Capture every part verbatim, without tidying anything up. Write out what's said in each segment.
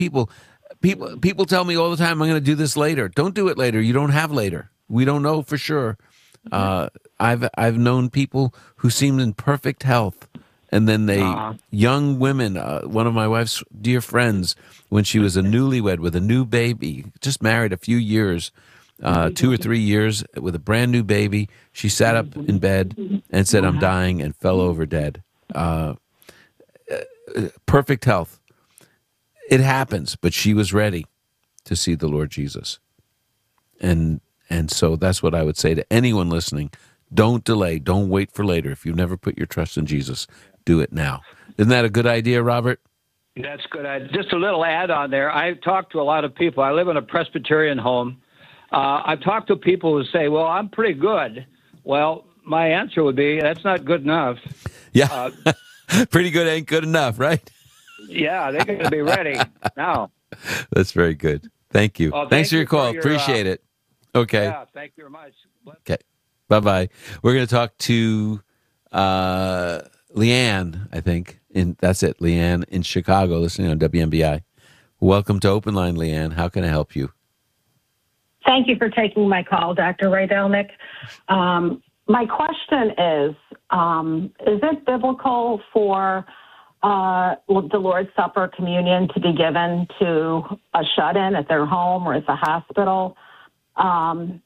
people, people, people tell me all the time, I'm going to do this later. Don't do it later. You don't have later. We don't know for sure. Uh, I've I've known people who seemed in perfect health, and then they, uh-huh. young women, uh, one of my wife's dear friends, when she was a newlywed with a new baby, just married a few years, uh, two or three years with a brand new baby, she sat up in bed and said, I'm dying, and fell over dead. Uh, perfect health. It happens, but she was ready to see the Lord Jesus. And and so that's what I would say to anyone listening. Don't delay. Don't wait for later. If you've never put your trust in Jesus, do it now. Isn't that a good idea, Robert? That's good. I, just a little add on there. I've talked to a lot of people. I live in a Presbyterian home. Uh, I've talked to people who say, well, I'm pretty good. Well, my answer would be, that's not good enough. Yeah. Uh, pretty good ain't good enough, right? Yeah, they're going to be ready now. That's very good. Thank you. Well, Thanks thank for your you call. for your, Appreciate uh, it. Okay. Yeah, thank you very much. Okay. Bye-bye. We're going to talk to uh, Leanne, I think. In, that's it, Leanne in Chicago, listening on W M B I. Welcome to Open Line, Leanne. How can I help you? Thank you for taking my call, Doctor Rydelnik. Um, my question is, um, is it biblical for uh, the Lord's Supper communion to be given to a shut-in at their home or at the hospital? Um,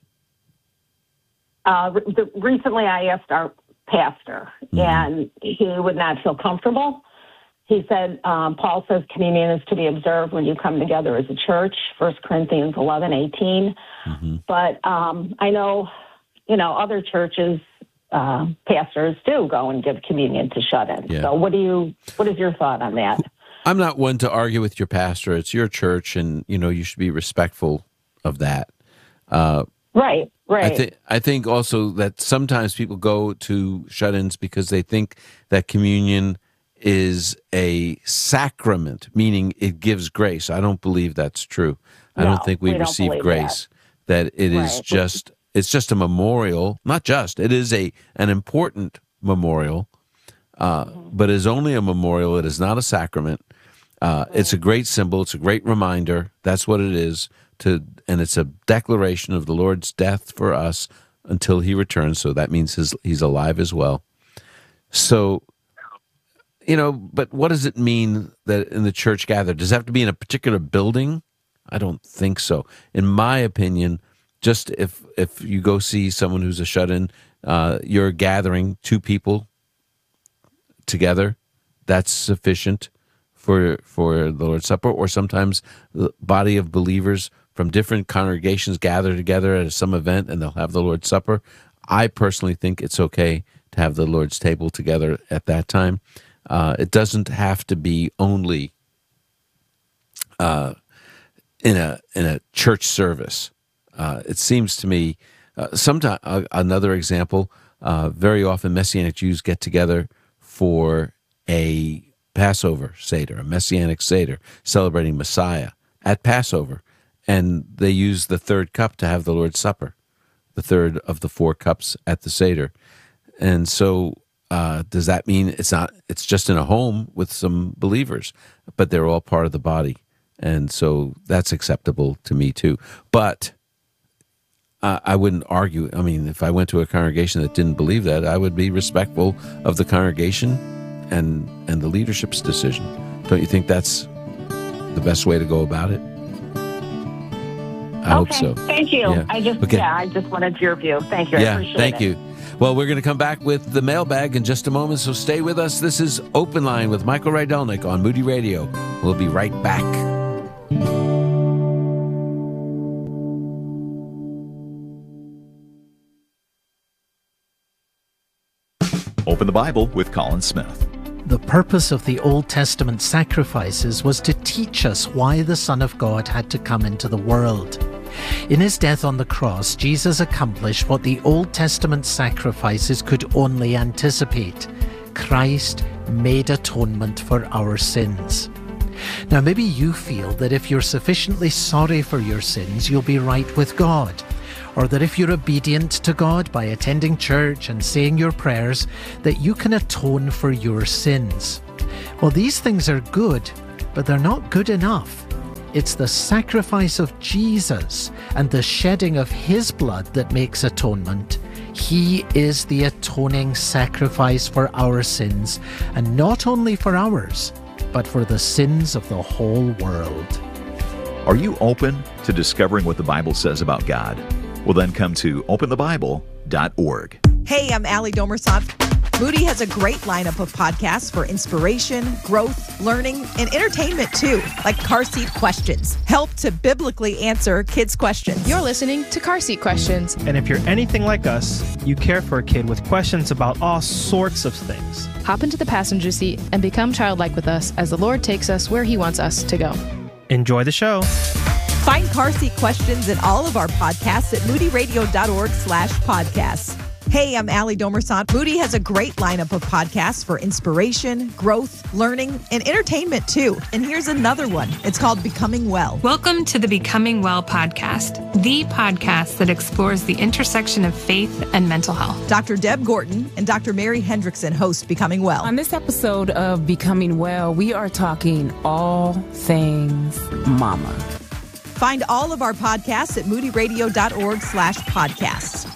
uh, the, recently, I asked our pastor, mm-hmm. and he would not feel comfortable. He said, um, Paul says communion is to be observed when you come together as a church, First Corinthians eleven eighteen. Mm-hmm. But um, I know, you know, other churches, uh, pastors do go and give communion to shut-ins. Yeah. So what do you, what is your thought on that? I'm not one to argue with your pastor. It's your church, and, you know, you should be respectful of that. Uh, right, right. I, th- I think also that sometimes people go to shut-ins because they think that communion is a sacrament, meaning it gives grace. I don't believe that's true. I no, don't think we, we receive grace. That, that it right. is just, it's just a memorial. Not just, it is a an important memorial, uh, mm-hmm. but it is only a memorial. It is not a sacrament. Uh, mm-hmm. It's a great symbol. It's a great reminder. That's what it is. To and it's a declaration of the Lord's death for us until he returns. So that means his, he's alive as well. So, you know, but what does it mean that in the church gathered? Does it have to be in a particular building? I don't think so. In my opinion, just if if you go see someone who's a shut-in, uh, you're gathering two people together, that's sufficient for for the Lord's Supper. Or sometimes the body of believers from different congregations gather together at some event and they'll have the Lord's Supper. I personally think it's okay to have the Lord's table together at that time. Uh, it doesn't have to be only uh, in a in a church service. Uh, it seems to me, uh, sometime uh, another example. Uh, very often, Messianic Jews get together for a Passover Seder, a Messianic Seder, celebrating Messiah at Passover, and they use the third cup to have the Lord's Supper, the third of the four cups at the Seder, and so. Uh, does that mean it's not? It's just in a home with some believers, but they're all part of the body, and so that's acceptable to me too. But uh, I wouldn't argue. I mean, if I went to a congregation that didn't believe that, I would be respectful of the congregation and and the leadership's decision. Don't you think that's the best way to go about it? I okay. hope so. Thank you. Yeah. I just okay. yeah, I just wanted your view. Thank you. I yeah, appreciate thank it. you. Well, we're going to come back with the mailbag in just a moment, so stay with us. This is Open Line with Michael Rydelnik on Moody Radio. We'll be right back. Open the Bible with Colin Smith. The purpose of the Old Testament sacrifices was to teach us why the Son of God had to come into the world. In his death on the cross, Jesus accomplished what the Old Testament sacrifices could only anticipate. Christ made atonement for our sins. Now, maybe you feel that if you're sufficiently sorry for your sins, you'll be right with God. Or that if you're obedient to God by attending church and saying your prayers, that you can atone for your sins. Well, these things are good, but they're not good enough. it's the sacrifice of Jesus and the shedding of his blood that makes atonement. He is the atoning sacrifice for our sins, and not only for ours, but for the sins of the whole world. Are you open to discovering what the Bible says about God? Well, then come to open the bible dot org. Hey, I'm Allie Domersant. Moody has a great lineup of podcasts for inspiration, growth, learning, and entertainment too, like Car Seat Questions. Help to biblically answer kids' questions. You're listening to Car Seat Questions. And if you're anything like us, you care for a kid with questions about all sorts of things. Hop into the passenger seat and become childlike with us as the Lord takes us where he wants us to go. Enjoy the show. Find Car Seat Questions in all of our podcasts at moody radio dot org slash podcasts. Hey, I'm Allie Domersant. Moody has a great lineup of podcasts for inspiration, growth, learning, and entertainment too. And here's another one. It's called Becoming Well. Welcome to the Becoming Well podcast, the podcast that explores the intersection of faith and mental health. Doctor Deb Gorton and Doctor Mary Hendrickson host Becoming Well. On this episode of Becoming Well, we are talking all things mama. Find all of our podcasts at moody radio dot org slash podcasts.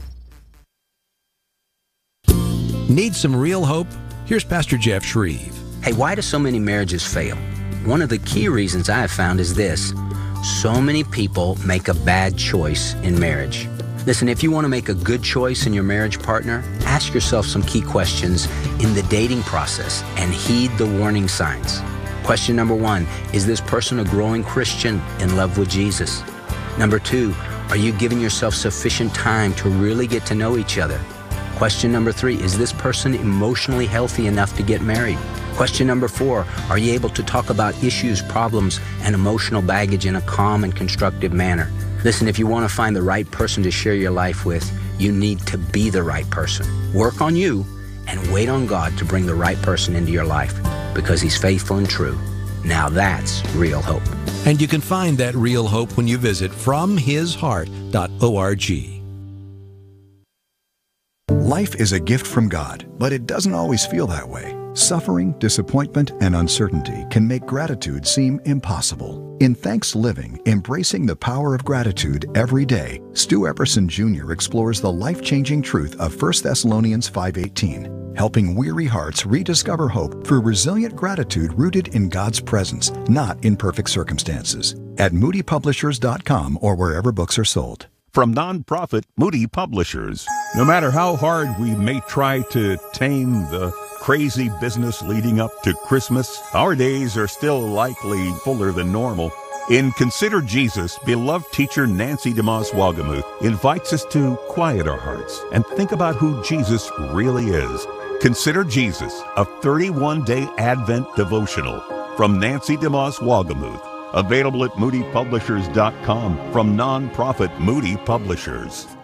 Need some real hope? Here's Pastor Jeff Shreve. Hey, why do so many marriages fail? One of the key reasons I have found is this. So many people make a bad choice in marriage. Listen, if you want to make a good choice in your marriage partner, ask yourself some key questions in the dating process and heed the warning signs. Question number one, is this person a growing Christian in love with Jesus? Number two, are you giving yourself sufficient time to really get to know each other? Question number three, is this person emotionally healthy enough to get married? Question number four, are you able to talk about issues, problems, and emotional baggage in a calm and constructive manner? Listen, if you want to find the right person to share your life with, you need to be the right person. Work on you and wait on God to bring the right person into your life because he's faithful and true. Now that's real hope. And you can find that real hope when you visit from his heart dot org. Life is a gift from God, but it doesn't always feel that way. Suffering, disappointment, and uncertainty can make gratitude seem impossible. In Thanks Living, Embracing the Power of Gratitude Every Day, Stu Epperson Junior explores the life-changing truth of First Thessalonians five eighteen, helping weary hearts rediscover hope through resilient gratitude rooted in God's presence, not in perfect circumstances. At moody publishers dot com or wherever books are sold. From nonprofit Moody Publishers. No matter how hard we may try to tame the crazy business leading up to Christmas, our days are still likely fuller than normal. In Consider Jesus, beloved teacher Nancy DeMoss Wagamuth invites us to quiet our hearts and think about who Jesus really is. Consider Jesus, a thirty-one day Advent devotional from Nancy DeMoss Wagamuth. Available at moody publishers dot com from nonprofit Moody Publishers.